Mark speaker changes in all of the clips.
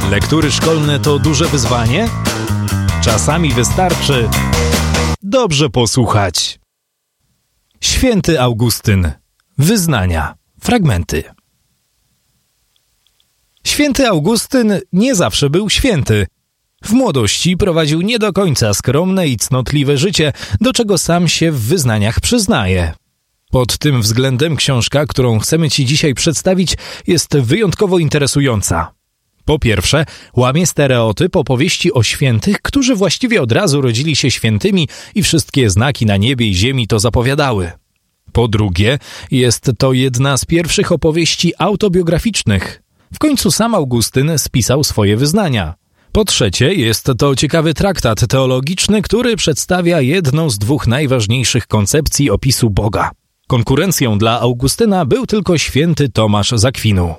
Speaker 1: Lektury szkolne to duże wyzwanie? Czasami wystarczy dobrze posłuchać. Święty Augustyn. Wyznania. Fragmenty. Święty Augustyn nie zawsze był święty. W młodości prowadził nie do końca skromne i cnotliwe życie, do czego sam się w wyznaniach przyznaje. Pod tym względem książka, którą chcemy Ci dzisiaj przedstawić, jest wyjątkowo interesująca. Po pierwsze, łamie stereotyp opowieści o świętych, którzy właściwie od razu rodzili się świętymi i wszystkie znaki na niebie i ziemi to zapowiadały. Po drugie, jest to jedna z pierwszych opowieści autobiograficznych. W końcu sam Augustyn spisał swoje wyznania. Po trzecie, jest to ciekawy traktat teologiczny, który przedstawia jedną z dwóch najważniejszych koncepcji opisu Boga. Konkurencją dla Augustyna był tylko święty Tomasz z Akwinu.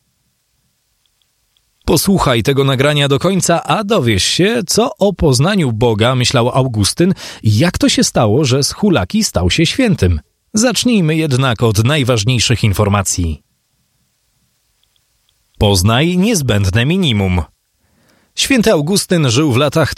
Speaker 1: Posłuchaj tego nagrania do końca, a dowiesz się, co o poznaniu Boga myślał Augustyn i jak to się stało, że z hulaki stał się świętym. Zacznijmy jednak od najważniejszych informacji. Poznaj niezbędne minimum. Święty Augustyn żył w latach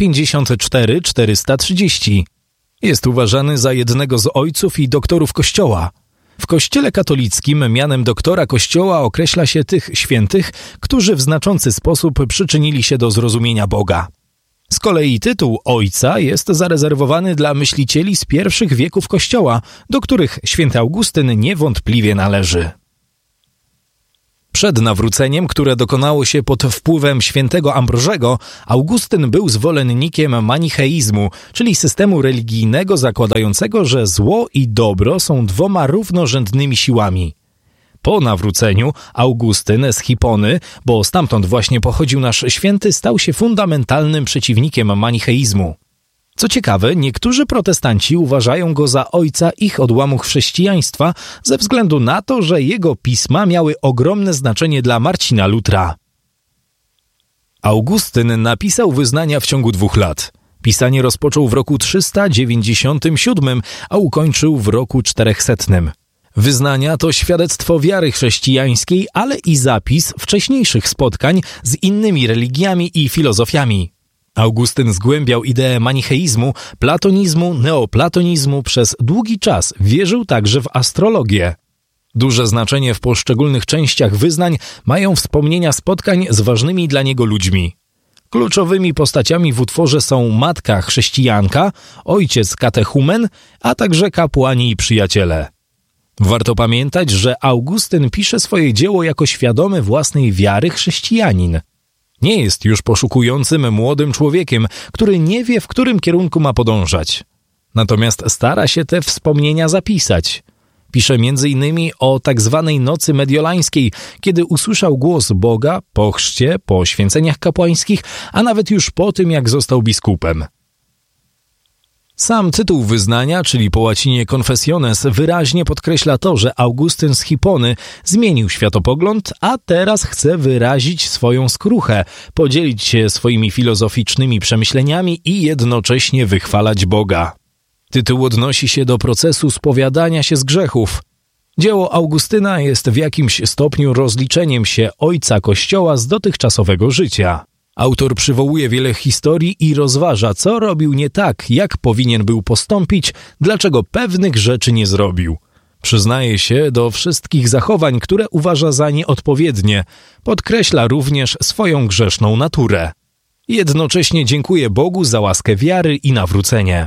Speaker 1: 354-430. Jest uważany za jednego z ojców i doktorów Kościoła. W Kościele katolickim mianem doktora Kościoła określa się tych świętych, którzy w znaczący sposób przyczynili się do zrozumienia Boga. Z kolei tytuł ojca jest zarezerwowany dla myślicieli z pierwszych wieków Kościoła, do których święty Augustyn niewątpliwie należy. Przed nawróceniem, które dokonało się pod wpływem świętego Ambrożego, Augustyn był zwolennikiem manicheizmu, czyli systemu religijnego zakładającego, że zło i dobro są dwoma równorzędnymi siłami. Po nawróceniu Augustyn z Hipony, bo stamtąd właśnie pochodził nasz święty, stał się fundamentalnym przeciwnikiem manicheizmu. Co ciekawe, niektórzy protestanci uważają go za ojca ich odłamu chrześcijaństwa ze względu na to, że jego pisma miały ogromne znaczenie dla Marcina Lutra. Augustyn napisał wyznania w ciągu 2 lat. Pisanie rozpoczął w roku 397, a ukończył w roku 400. Wyznania to świadectwo wiary chrześcijańskiej, ale i zapis wcześniejszych spotkań z innymi religiami i filozofiami. Augustyn zgłębiał ideę manicheizmu, platonizmu, neoplatonizmu, przez długi czas wierzył także w astrologię. Duże znaczenie w poszczególnych częściach wyznań mają wspomnienia spotkań z ważnymi dla niego ludźmi. Kluczowymi postaciami w utworze są matka chrześcijanka, ojciec katechumen, a także kapłani i przyjaciele. Warto pamiętać, że Augustyn pisze swoje dzieło jako świadomy własnej wiary chrześcijanin. Nie jest już poszukującym młodym człowiekiem, który nie wie, w którym kierunku ma podążać. Natomiast stara się te wspomnienia zapisać. Pisze m.in. o tak zwanej nocy mediolańskiej, kiedy usłyszał głos Boga po chrzcie, po święceniach kapłańskich, a nawet już po tym, jak został biskupem. Sam tytuł wyznania, czyli po łacinie confessiones, wyraźnie podkreśla to, że Augustyn z Hipony zmienił światopogląd, a teraz chce wyrazić swoją skruchę, podzielić się swoimi filozoficznymi przemyśleniami i jednocześnie wychwalać Boga. Tytuł odnosi się do procesu spowiadania się z grzechów. Dzieło Augustyna jest w jakimś stopniu rozliczeniem się ojca Kościoła z dotychczasowego życia. Autor przywołuje wiele historii i rozważa, co robił nie tak, jak powinien był postąpić, dlaczego pewnych rzeczy nie zrobił. Przyznaje się do wszystkich zachowań, które uważa za nieodpowiednie. Podkreśla również swoją grzeszną naturę. Jednocześnie dziękuję Bogu za łaskę wiary i nawrócenie.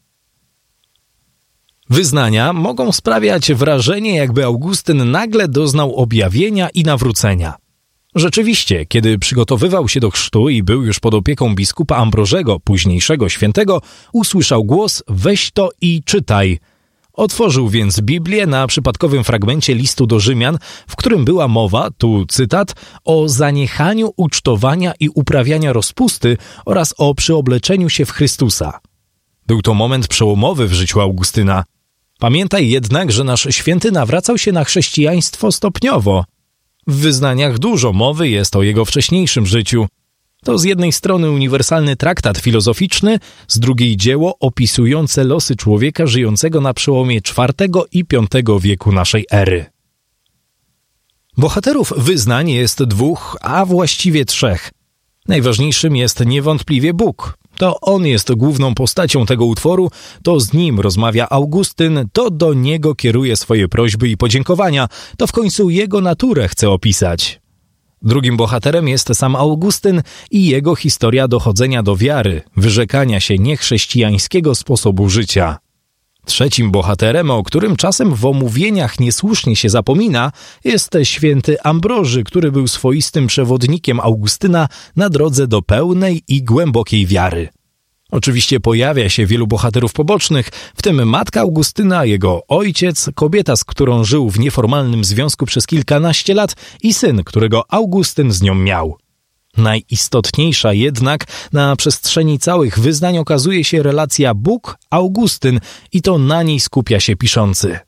Speaker 1: Wyznania mogą sprawiać wrażenie, jakby Augustyn nagle doznał objawienia i nawrócenia. Rzeczywiście, kiedy przygotowywał się do chrztu i był już pod opieką biskupa Ambrożego, późniejszego świętego, usłyszał głos: weź to i czytaj. Otworzył więc Biblię na przypadkowym fragmencie listu do Rzymian, w którym była mowa, tu cytat, o zaniechaniu ucztowania i uprawiania rozpusty oraz o przyobleczeniu się w Chrystusa. Był to moment przełomowy w życiu Augustyna. Pamiętaj jednak, że nasz święty nawracał się na chrześcijaństwo stopniowo. W wyznaniach dużo mowy jest o jego wcześniejszym życiu. To z jednej strony uniwersalny traktat filozoficzny, z drugiej dzieło opisujące losy człowieka żyjącego na przełomie IV i V wieku naszej ery. Bohaterów wyznań jest 2, a właściwie 3. Najważniejszym jest niewątpliwie Bóg. To On jest główną postacią tego utworu, to z Nim rozmawia Augustyn, to do Niego kieruje swoje prośby i podziękowania, to w końcu Jego naturę chce opisać. Drugim bohaterem jest sam Augustyn i jego historia dochodzenia do wiary, wyrzekania się niechrześcijańskiego sposobu życia. Trzecim bohaterem, o którym czasem w omówieniach niesłusznie się zapomina, jest święty Ambroży, który był swoistym przewodnikiem Augustyna na drodze do pełnej i głębokiej wiary. Oczywiście pojawia się wielu bohaterów pobocznych, w tym matka Augustyna, jego ojciec, kobieta, z którą żył w nieformalnym związku przez kilkanaście lat i syn, którego Augustyn z nią miał. Najistotniejsza jednak na przestrzeni całych wyznań okazuje się relacja Bóg-Augustyn i to na niej skupia się piszący.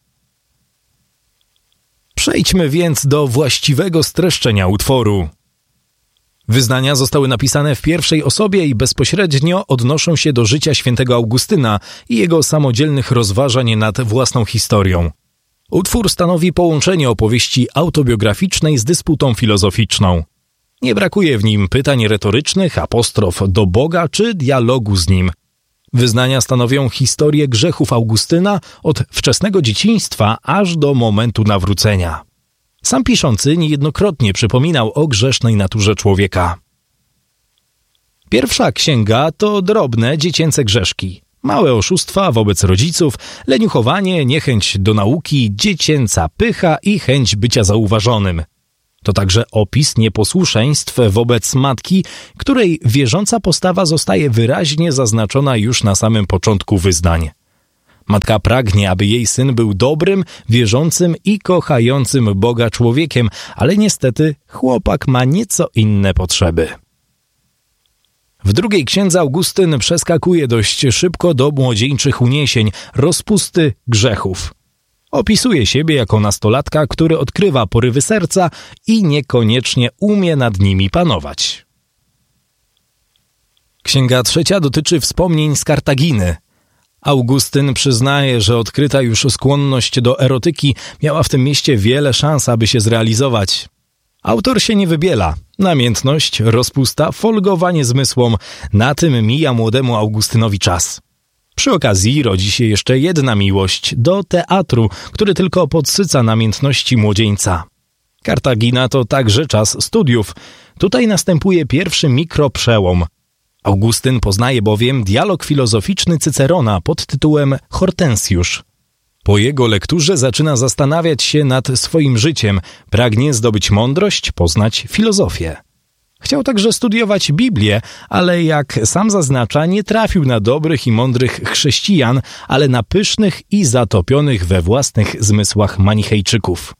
Speaker 1: Przejdźmy więc do właściwego streszczenia utworu. Wyznania zostały napisane w pierwszej osobie i bezpośrednio odnoszą się do życia świętego Augustyna i jego samodzielnych rozważań nad własną historią. Utwór stanowi połączenie opowieści autobiograficznej z dysputą filozoficzną. Nie brakuje w nim pytań retorycznych, apostrof do Boga czy dialogu z Nim. Wyznania stanowią historię grzechów Augustyna od wczesnego dzieciństwa aż do momentu nawrócenia. Sam piszący niejednokrotnie przypominał o grzesznej naturze człowieka. Pierwsza księga to drobne, dziecięce grzeszki. Małe oszustwa wobec rodziców, leniuchowanie, niechęć do nauki, dziecięca pycha i chęć bycia zauważonym. To także opis nieposłuszeństw wobec matki, której wierząca postawa zostaje wyraźnie zaznaczona już na samym początku wyznań. Matka pragnie, aby jej syn był dobrym, wierzącym i kochającym Boga człowiekiem, ale niestety chłopak ma nieco inne potrzeby. W drugiej księdze Augustyn przeskakuje dość szybko do młodzieńczych uniesień, rozpusty, grzechów. Opisuje siebie jako nastolatka, który odkrywa porywy serca i niekoniecznie umie nad nimi panować. Księga trzecia dotyczy wspomnień z Kartaginy. Augustyn przyznaje, że odkryta już skłonność do erotyki miała w tym mieście wiele szans, aby się zrealizować. Autor się nie wybiela. Namiętność, rozpusta, folgowanie zmysłom. Na tym mija młodemu Augustynowi czas. Przy okazji rodzi się jeszcze jedna miłość do teatru, który tylko podsyca namiętności młodzieńca. Kartagina to także czas studiów. Tutaj następuje pierwszy mikroprzełom. Augustyn poznaje bowiem dialog filozoficzny Cycerona pod tytułem Hortensjusz. Po jego lekturze zaczyna zastanawiać się nad swoim życiem, pragnie zdobyć mądrość, poznać filozofię. Chciał także studiować Biblię, ale jak sam zaznacza, nie trafił na dobrych i mądrych chrześcijan, ale na pysznych i zatopionych we własnych zmysłach manichejczyków.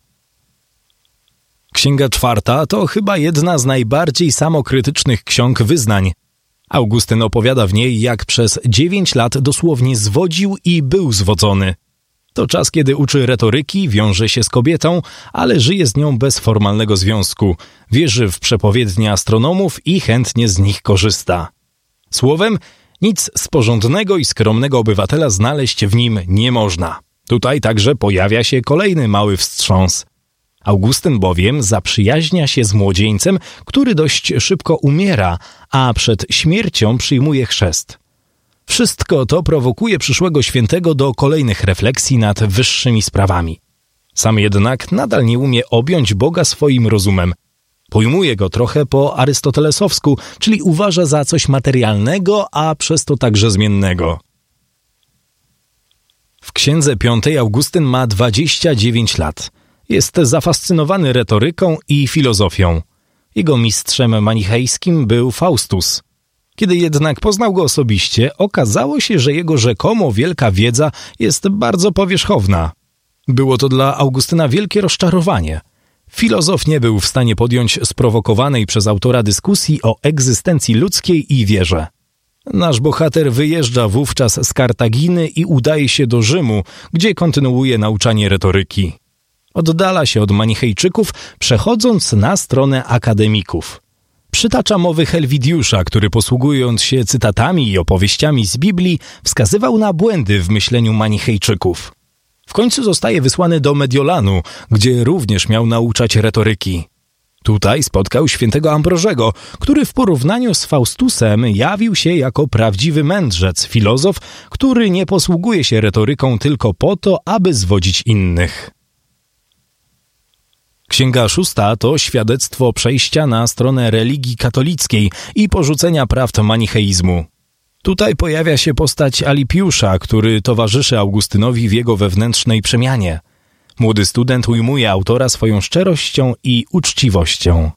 Speaker 1: Księga czwarta to chyba jedna z najbardziej samokrytycznych ksiąg wyznań. Augustyn opowiada w niej, jak przez 9 lat dosłownie zwodził i był zwodzony. To czas, kiedy uczy retoryki, wiąże się z kobietą, ale żyje z nią bez formalnego związku. Wierzy w przepowiednie astronomów i chętnie z nich korzysta. Słowem, nic z porządnego i skromnego obywatela znaleźć w nim nie można. Tutaj także pojawia się kolejny mały wstrząs. Augustyn bowiem zaprzyjaźnia się z młodzieńcem, który dość szybko umiera, a przed śmiercią przyjmuje chrzest. Wszystko to prowokuje przyszłego świętego do kolejnych refleksji nad wyższymi sprawami. Sam jednak nadal nie umie objąć Boga swoim rozumem. Pojmuje go trochę po arystotelesowsku, czyli uważa za coś materialnego, a przez to także zmiennego. W księdze piątej Augustyn ma 29 lat. Jest zafascynowany retoryką i filozofią. Jego mistrzem manichejskim był Faustus. Kiedy jednak poznał go osobiście, okazało się, że jego rzekomo wielka wiedza jest bardzo powierzchowna. Było to dla Augustyna wielkie rozczarowanie. Filozof nie był w stanie podjąć sprowokowanej przez autora dyskusji o egzystencji ludzkiej i wierze. Nasz bohater wyjeżdża wówczas z Kartaginy i udaje się do Rzymu, gdzie kontynuuje nauczanie retoryki. Oddala się od manichejczyków, przechodząc na stronę akademików. Przytacza mowy Helwidiusza, który posługując się cytatami i opowieściami z Biblii, wskazywał na błędy w myśleniu manichejczyków. W końcu zostaje wysłany do Mediolanu, gdzie również miał nauczać retoryki. Tutaj spotkał świętego Ambrożego, który w porównaniu z Faustusem jawił się jako prawdziwy mędrzec, filozof, który nie posługuje się retoryką tylko po to, aby zwodzić innych. Księga 6 to świadectwo przejścia na stronę religii katolickiej i porzucenia prawd manicheizmu. Tutaj pojawia się postać Alipiusza, który towarzyszy Augustynowi w jego wewnętrznej przemianie. Młody student ujmuje autora swoją szczerością i uczciwością.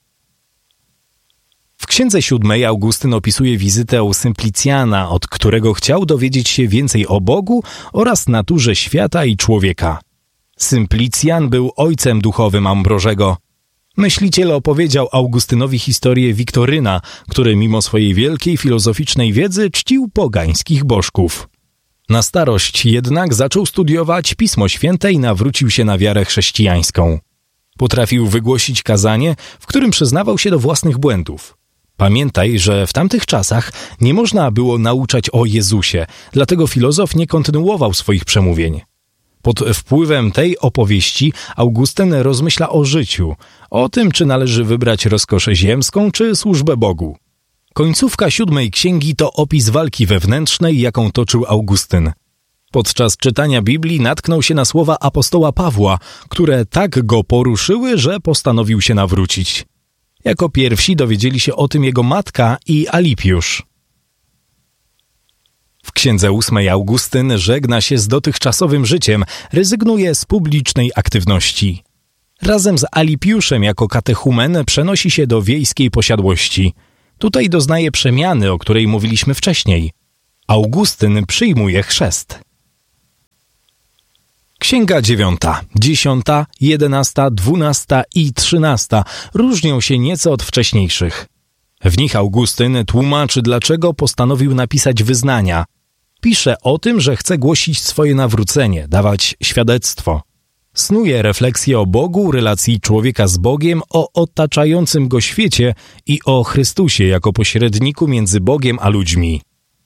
Speaker 1: W księdze 7 Augustyn opisuje wizytę u Symplicjana, od którego chciał dowiedzieć się więcej o Bogu oraz naturze świata i człowieka. Symplicjan był ojcem duchowym Ambrożego. Myśliciel opowiedział Augustynowi historię Wiktoryna, który mimo swojej wielkiej filozoficznej wiedzy czcił pogańskich bożków. Na starość jednak zaczął studiować Pismo Święte i nawrócił się na wiarę chrześcijańską. Potrafił wygłosić kazanie, w którym przyznawał się do własnych błędów. Pamiętaj, że w tamtych czasach nie można było nauczać o Jezusie, dlatego filozof nie kontynuował swoich przemówień. Pod wpływem tej opowieści Augustyn rozmyśla o życiu, o tym, czy należy wybrać rozkoszę ziemską, czy służbę Bogu. Końcówka 7 księgi to opis walki wewnętrznej, jaką toczył Augustyn. Podczas czytania Biblii natknął się na słowa apostoła Pawła, które tak go poruszyły, że postanowił się nawrócić. Jako pierwsi dowiedzieli się o tym jego matka i Alipiusz. W księdze 8 Augustyn żegna się z dotychczasowym życiem, rezygnuje z publicznej aktywności. Razem z Alipiuszem jako katechumen przenosi się do wiejskiej posiadłości. Tutaj doznaje przemiany, o której mówiliśmy wcześniej. Augustyn przyjmuje chrzest. Księga 9, 10, 11, 12 i 13 różnią się nieco od wcześniejszych. W nich Augustyn tłumaczy, dlaczego postanowił napisać wyznania. Pisze o tym, że chce głosić swoje nawrócenie, dawać świadectwo. Snuje refleksję o Bogu, relacji człowieka z Bogiem, o otaczającym go świecie i o Chrystusie jako pośredniku między Bogiem a ludźmi.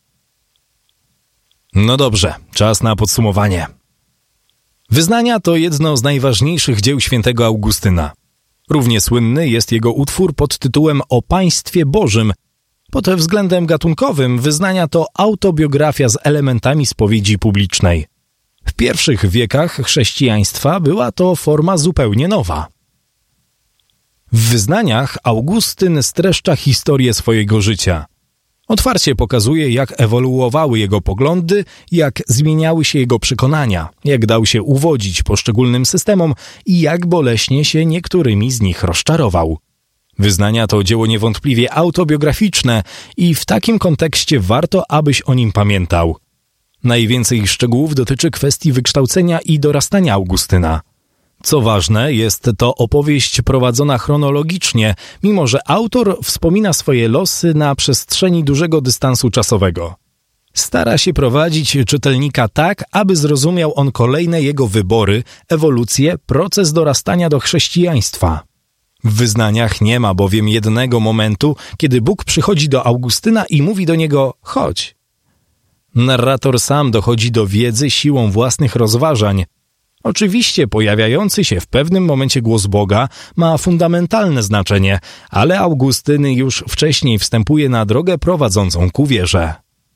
Speaker 1: No dobrze, czas na podsumowanie. Wyznania to jedno z najważniejszych dzieł świętego Augustyna. Równie słynny jest jego utwór pod tytułem O Państwie Bożym. Pod względem gatunkowym wyznania to autobiografia z elementami spowiedzi publicznej. W pierwszych wiekach chrześcijaństwa była to forma zupełnie nowa. W wyznaniach Augustyn streszcza historię swojego życia. Otwarcie pokazuje, jak ewoluowały jego poglądy, jak zmieniały się jego przekonania, jak dał się uwodzić poszczególnym systemom i jak boleśnie się niektórymi z nich rozczarował. Wyznania to dzieło niewątpliwie autobiograficzne i w takim kontekście warto, abyś o nim pamiętał. Najwięcej szczegółów dotyczy kwestii wykształcenia i dorastania Augustyna. Co ważne, jest to opowieść prowadzona chronologicznie, mimo że autor wspomina swoje losy na przestrzeni dużego dystansu czasowego. Stara się prowadzić czytelnika tak, aby zrozumiał on kolejne jego wybory, ewolucję, proces dorastania do chrześcijaństwa. W wyznaniach nie ma bowiem jednego momentu, kiedy Bóg przychodzi do Augustyna i mówi do niego: chodź. Narrator sam dochodzi do wiedzy siłą własnych rozważań. Oczywiście pojawiający się w pewnym momencie głos Boga ma fundamentalne znaczenie, ale Augustyn już wcześniej wstępuje na drogę prowadzącą ku wierze.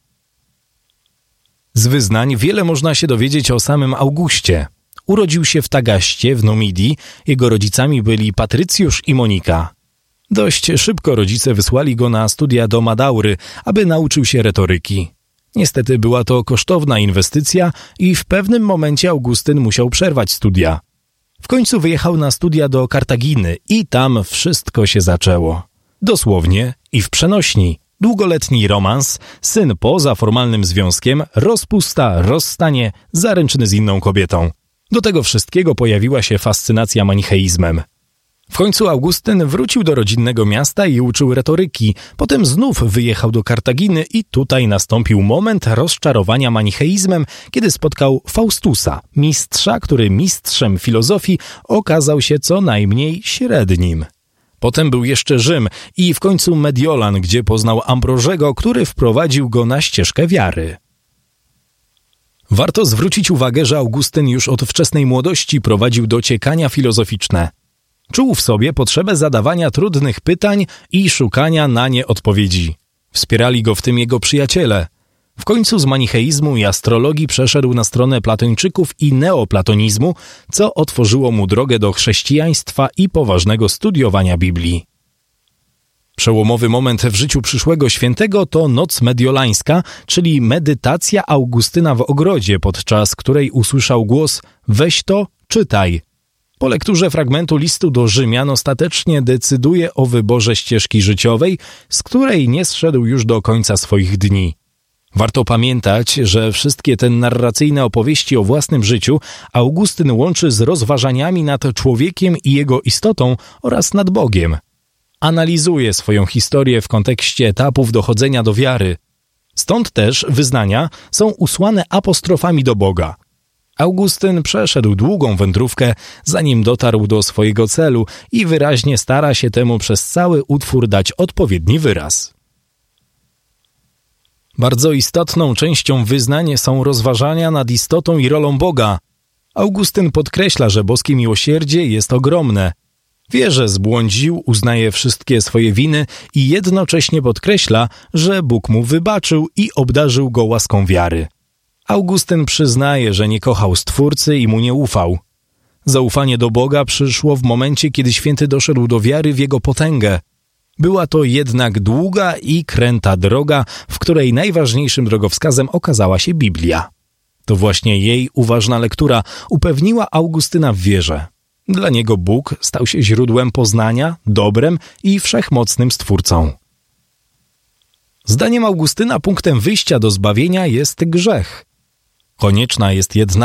Speaker 1: Z wyznań wiele można się dowiedzieć o samym Augustie. Urodził się w Tagaście w Numidii, jego rodzicami byli Patrycjusz i Monika. Dość szybko rodzice wysłali go na studia do Madaury, aby nauczył się retoryki. Niestety była to kosztowna inwestycja i w pewnym momencie Augustyn musiał przerwać studia. W końcu wyjechał na studia do Kartaginy i tam wszystko się zaczęło. Dosłownie i w przenośni. Długoletni romans, syn poza formalnym związkiem, rozpusta, rozstanie, zaręczyny z inną kobietą. Do tego wszystkiego pojawiła się fascynacja manicheizmem. W końcu Augustyn wrócił do rodzinnego miasta i uczył retoryki. Potem znów wyjechał do Kartaginy i tutaj nastąpił moment rozczarowania manicheizmem, kiedy spotkał Faustusa, mistrza, który mistrzem filozofii okazał się co najmniej średnim. Potem był jeszcze Rzym i w końcu Mediolan, gdzie poznał Ambrożego, który wprowadził go na ścieżkę wiary. Warto zwrócić uwagę, że Augustyn już od wczesnej młodości prowadził dociekania filozoficzne. Czuł w sobie potrzebę zadawania trudnych pytań i szukania na nie odpowiedzi. Wspierali go w tym jego przyjaciele. W końcu z manicheizmu i astrologii przeszedł na stronę platończyków i neoplatonizmu, co otworzyło mu drogę do chrześcijaństwa i poważnego studiowania Biblii. Przełomowy moment w życiu przyszłego świętego to Noc Mediolańska, czyli medytacja Augustyna w ogrodzie, podczas której usłyszał głos „Weź to, czytaj”. Po lekturze fragmentu listu do Rzymian ostatecznie decyduje o wyborze ścieżki życiowej, z której nie zszedł już do końca swoich dni. Warto pamiętać, że wszystkie te narracyjne opowieści o własnym życiu Augustyn łączy z rozważaniami nad człowiekiem i jego istotą oraz nad Bogiem. Analizuje swoją historię w kontekście etapów dochodzenia do wiary. Stąd też wyznania są usłane apostrofami do Boga. Augustyn przeszedł długą wędrówkę, zanim dotarł do swojego celu i wyraźnie stara się temu przez cały utwór dać odpowiedni wyraz. Bardzo istotną częścią wyznań są rozważania nad istotą i rolą Boga. Augustyn podkreśla, że boskie miłosierdzie jest ogromne. Wie, że zbłądził, uznaje wszystkie swoje winy i jednocześnie podkreśla, że Bóg mu wybaczył i obdarzył go łaską wiary. Augustyn przyznaje, że nie kochał Stwórcy i mu nie ufał. Zaufanie do Boga przyszło w momencie, kiedy święty doszedł do wiary w Jego potęgę. Była to jednak długa i kręta droga, w której najważniejszym drogowskazem okazała się Biblia. To właśnie jej uważna lektura upewniła Augustyna w wierze. Dla niego Bóg stał się źródłem poznania, dobrem i wszechmocnym Stwórcą. Zdaniem Augustyna punktem wyjścia do zbawienia jest grzech. Konieczna jest jednak